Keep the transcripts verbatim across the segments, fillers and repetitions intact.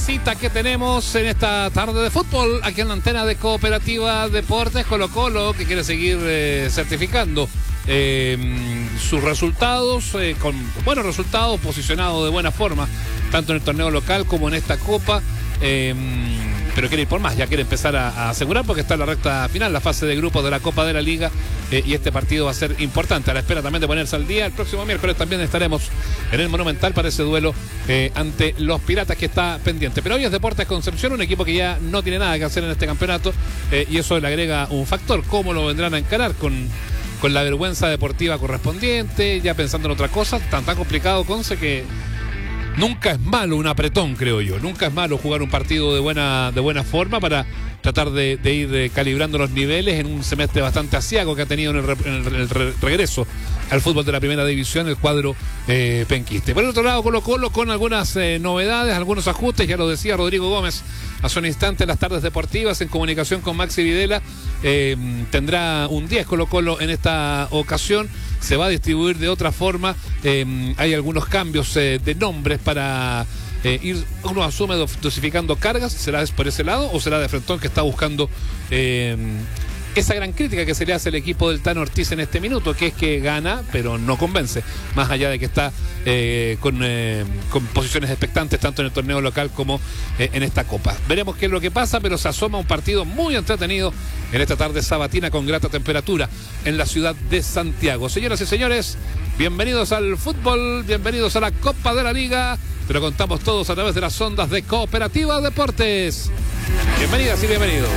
cita que tenemos en esta tarde de fútbol aquí en la antena de Cooperativa Deportes. Colo Colo, que quiere seguir eh, certificando eh, sus resultados, eh, con buenos resultados, posicionado de buena forma, tanto en el torneo local como en esta Copa. Eh, pero quiere ir por más, ya quiere empezar a, a asegurar, porque está en la recta final, la fase de grupos de la Copa de la Liga, eh, y este partido va a ser importante, a la espera también de ponerse al día. El próximo miércoles también estaremos en el Monumental para ese duelo eh, ante los Piratas, que está pendiente. Pero hoy es Deportes Concepción, un equipo que ya no tiene nada que hacer en este campeonato, eh, y eso le agrega un factor. ¿Cómo lo vendrán a encarar? Con, con la vergüenza deportiva correspondiente, ya pensando en otra cosa. Tan tan complicado, Conce, que nunca es malo un apretón, creo yo. Nunca es malo jugar un partido de buena, de buena forma para tratar de, de ir eh, calibrando los niveles en un semestre bastante asiago que ha tenido en el, re, en el, el re, regreso al fútbol de la primera división, el cuadro eh, penquiste. Por el otro lado, Colo Colo con algunas eh, novedades, algunos ajustes, ya lo decía Rodrigo Gómez hace un instante en las tardes deportivas, en comunicación con Maxi Videla. Eh, tendrá un diez Colo Colo en esta ocasión, se va a distribuir de otra forma. Eh, hay algunos cambios eh, de nombres para eh, ir, uno asume dosificando cargas. ¿Será por ese lado o será de Frentón, que está buscando eh, esa gran crítica que se le hace al equipo del Tano Ortiz en este minuto, que es que gana pero no convence, más allá de que está eh, con, eh, con posiciones expectantes tanto en el torneo local como eh, en esta Copa? Veremos qué es lo que pasa, pero se asoma un partido muy entretenido en esta tarde sabatina con grata temperatura en la ciudad de Santiago. Señoras y señores, bienvenidos al fútbol, bienvenidos a la Copa de la Liga. Te lo contamos todos a través de las ondas de Cooperativa Deportes. Bienvenidas y bienvenidos.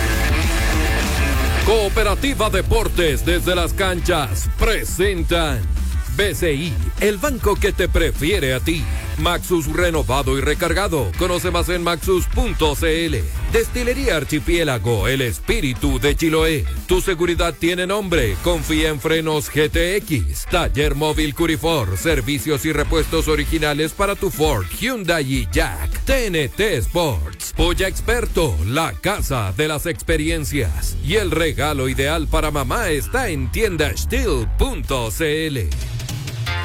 Cooperativa Deportes desde las canchas presentan B C I, el banco que te prefiere a ti. Maxus renovado y recargado. Conoce más en maxus punto c l. Destilería Archipiélago, el espíritu de Chiloé. Tu seguridad tiene nombre. Confía en Frenos G T X. Taller Móvil Curifor. Servicios y repuestos originales para tu Ford, Hyundai y Jack. T N T Sports. Polla Experto, la casa de las experiencias. Y el regalo ideal para mamá está en tienda steel punto c l.